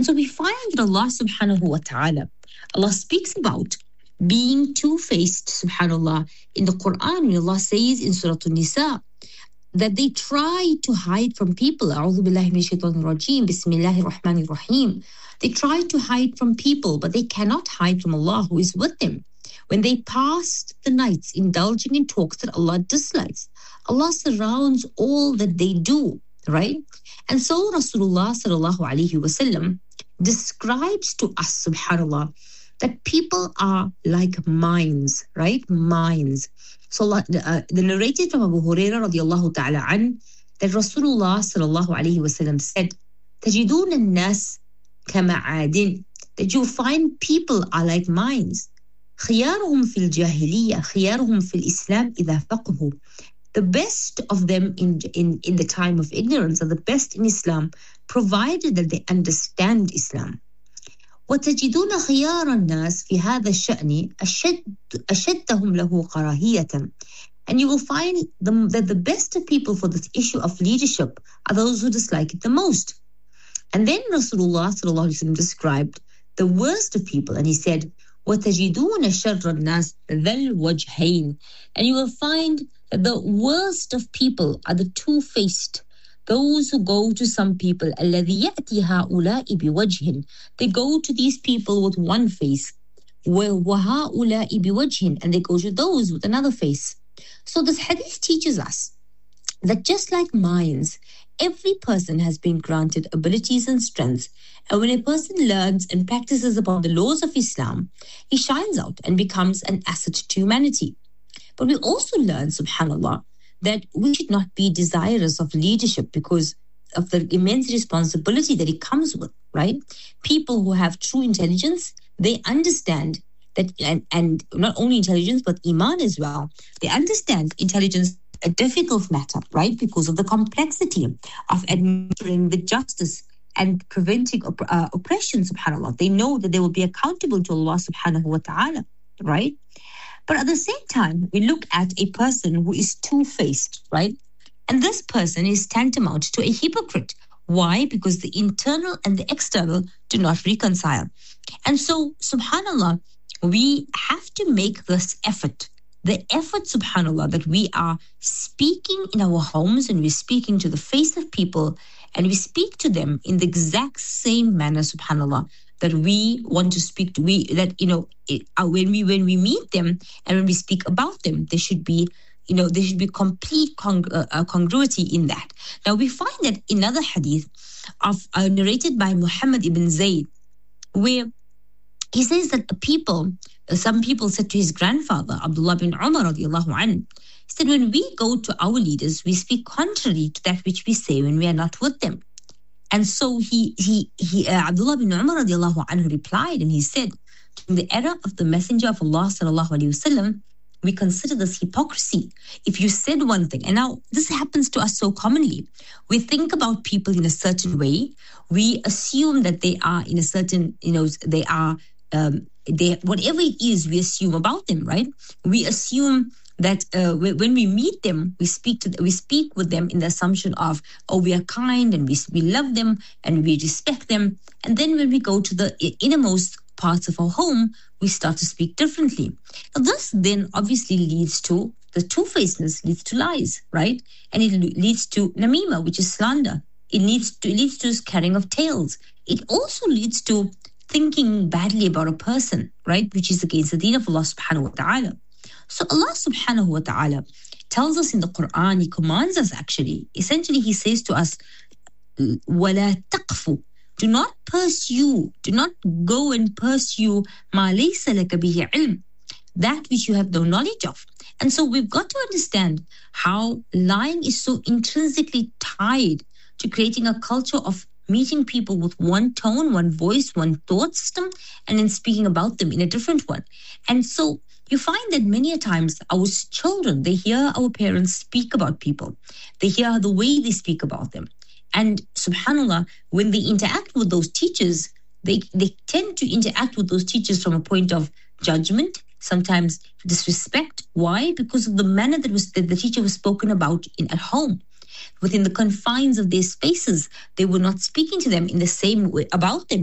And so we find that Allah subhanahu wa ta'ala, Allah speaks about being two-faced, subhanallah, in the Quran. When Allah says in Surah An-Nisa that they try to hide from people. A'udhu billahi minash shaitanir rajeem. Bismillahir rahmanir rahim. They try to hide from people, but they cannot hide from Allah who is with them. When they pass the nights indulging in talks that Allah dislikes, Allah surrounds all that they do, right? And so Rasulullah sallallahu alaihi wasallam describes to us, subhanallah, that people are like mines, right? Mines. So the narrated from Abu Hurairah radiallahu ta'ala an, that Rasulullah sallallahu alaihi wasallam said, تَجِدُونَ النَّاسِ كَمَعَادٍ, that you find people are like mines. خِيَارُهُمْ فِي الْجَاهِلِيَّةِ خِيَارُهُمْ فِي الْإِسْلَامِ إِذَا فَقْهُ. The best of them in the time of ignorance are the best in Islam, provided that they understand Islam. وتجدون خيار الناس في هذا الشأن أشدهم له كراهية. And you will find that the best of people for this issue of leadership are those who dislike it the most. And then Rasulullah sallallahu alaihi wasallam described the worst of people, and he said, وتجدون شر الناس ذا الوجهين. And you will find that the worst of people are the two-faced, those who go to some people, الذي يأتي هؤلاء بوجه. They go to these people with one face, وهؤلاء بوجه, and they go to those with another face. So this hadith teaches us that just like minds, every person has been granted abilities and strengths. And when a person learns and practices upon the laws of Islam, he shines out and becomes an asset to humanity. But we also learn, subhanallah, that we should not be desirous of leadership because of the immense responsibility that it comes with, right? People who have true intelligence, they understand that, and not only intelligence, but iman as well. They understand intelligence a difficult matter, right? Because of the complexity of administering the justice and preventing oppression, subhanAllah. They know that they will be accountable to Allah subhanahu wa ta'ala, right? But at the same time, we look at a person who is two-faced, right? And this person is tantamount to a hypocrite. Why? Because the internal and the external do not reconcile. And so, subhanAllah, we have to make this effort. The effort, subhanAllah, that we are speaking in our homes and we're speaking to the face of people and we speak to them in the exact same manner, subhanAllah, that we want to speak to, when we meet them and when we speak about them, there should be complete congruity in that. Now we find that in another hadith narrated by Muhammad ibn Zayd, where he says that some people said to his grandfather, Abdullah bin Umar radiallahu anhu, he said, when we go to our leaders, we speak contrary to that which we say when we are not with them. And so Abdullah bin Umar radiallahu anhu replied, and he said, in the era of the Messenger of Allah sallallahu alaihi wasallam, we consider this hypocrisy. If you said one thing, and now this happens to us so commonly, we think about people in a certain way, we assume that they are in a certain, whatever it is, we assume about them, right? We assume that when we meet them, we speak with them in the assumption of, we are kind and we love them and we respect them. And then when we go to the innermost parts of our home, we start to speak differently. Now, this then obviously leads to the two-facedness, leads to lies, right? And it leads to namima, which is slander. It leads to carrying of tales. It also leads to thinking badly about a person, right? Which is against the deen of Allah subhanahu wa ta'ala. So Allah subhanahu wa ta'ala tells us in the Quran, He commands us actually, essentially He says to us, وَلَا تَقْفُ, do not pursue, do not go and pursue مَا لَيْسَ لَكَ بِهِ عِلْمٍ, that which you have no knowledge of. And so we've got to understand how lying is so intrinsically tied to creating a culture of meeting people with one tone, one voice, one thought system, and then speaking about them in a different one. And so you find that many a times our children, they hear our parents speak about people. They hear the way they speak about them. And subhanAllah, when they interact with those teachers, they tend to interact with those teachers from a point of judgment, sometimes disrespect. Why? Because of the manner that the teacher was spoken about at home. Within the confines of their spaces, they were not speaking to them in the same way about them